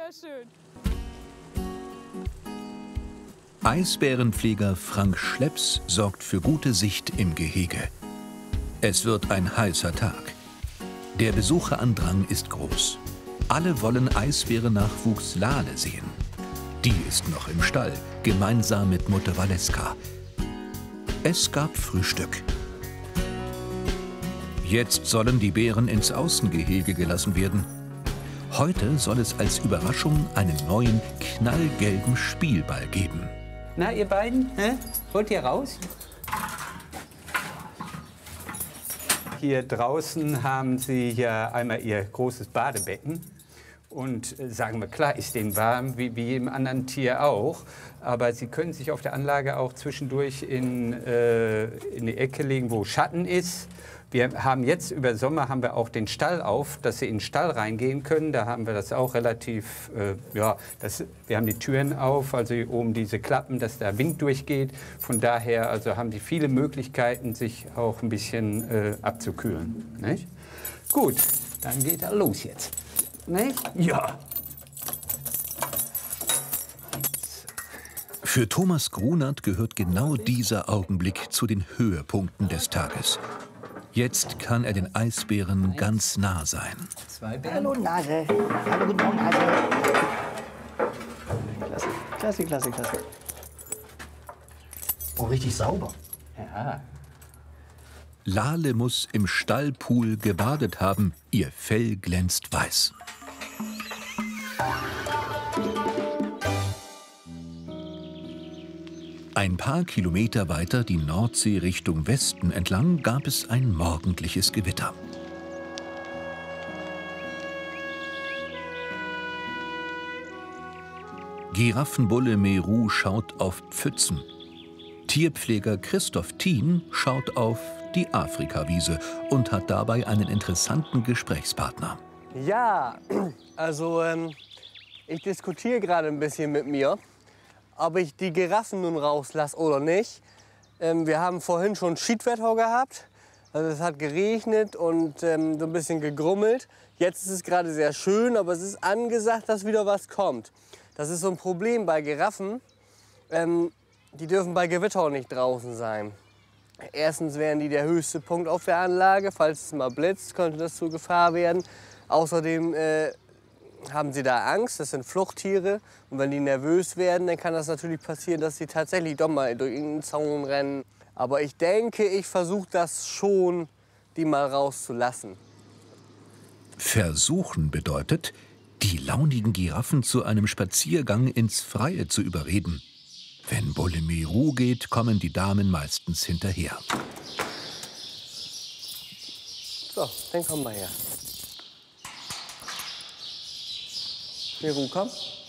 Sehr schön. Eisbärenpfleger Frank Schlepps sorgt für gute Sicht im Gehege. Es wird ein heißer Tag. Der Besucherandrang ist groß. Alle wollen Eisbärennachwuchs Lale sehen. Die ist noch im Stall, gemeinsam mit Mutter Valeska. Es gab Frühstück. Jetzt sollen die Bären ins Außengehege gelassen werden. Heute soll es als Überraschung einen neuen, knallgelben Spielball geben. Na, ihr beiden, wollt ihr raus? Hier draußen haben Sie ja einmal Ihr großes Badebecken. Und sagen wir, klar ist denen warm, wie jedem anderen Tier auch. Aber Sie können sich auf der Anlage auch zwischendurch in die Ecke legen, wo Schatten ist. Wir haben jetzt über Sommer haben wir auch den Stall auf, dass Sie in den Stall reingehen können. Da haben wir das auch relativ, wir haben die Türen auf, also hier oben diese Klappen, dass da Wind durchgeht. Von daher also haben Sie viele Möglichkeiten, sich auch ein bisschen abzukühlen. Nicht? Gut, dann geht er los jetzt. Nicht? Ja. Für Thomas Grunert gehört genau dieser Augenblick zu den Höhepunkten des Tages. Jetzt kann er den Eisbären ganz nah sein. Hallo Nase. Hallo, guten Morgen, Nase. Klasse, klasse, klasse, klasse. Oh, richtig sauber. Ja. Lale muss im Stallpool gebadet haben. Ihr Fell glänzt weiß. Ein paar Kilometer weiter die Nordsee Richtung Westen entlang gab es ein morgendliches Gewitter. Giraffenbulle Meru schaut auf Pfützen. Tierpfleger Christoph Thien schaut auf die Afrikawiese und hat dabei einen interessanten Gesprächspartner. Ja, also ich diskutiere gerade ein bisschen mit mir, ob ich die Giraffen nun rauslasse oder nicht. Wir haben vorhin schon Schiedwetter gehabt. Also es hat geregnet und so ein bisschen gegrummelt. Jetzt ist es gerade sehr schön, aber es ist angesagt, dass wieder was kommt. Das ist so ein Problem bei Giraffen. Die dürfen bei Gewitter auch nicht draußen sein. Erstens wären die der höchste Punkt auf der Anlage. Falls es mal blitzt, könnte das zur Gefahr werden. Außerdem haben sie da Angst, das sind Fluchttiere. Und wenn die nervös werden, dann kann das natürlich passieren, dass sie tatsächlich doch mal durch irgendeinen Zaun rennen. Aber ich denke, ich versuche das schon, die mal rauszulassen. Versuchen bedeutet, die launigen Giraffen zu einem Spaziergang ins Freie zu überreden. Wenn Bulle Meru geht, kommen die Damen meistens hinterher. So, dann komm mal her. Meru, komm.